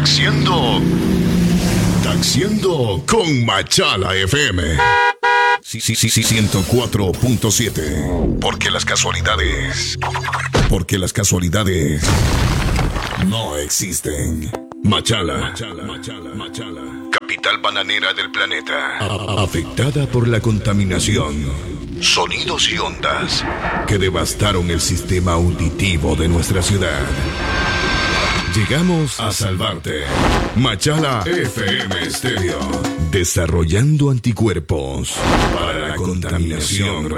Taxiando con Machala FM. Sí, 104.7. Porque las casualidades no existen. Machala. Capital bananera del planeta. Afectada por la contaminación. Sonidos y ondas que devastaron el sistema auditivo de nuestra ciudad. Llegamos a salvarte. Machala FM Stereo. Desarrollando anticuerpos para la contaminación.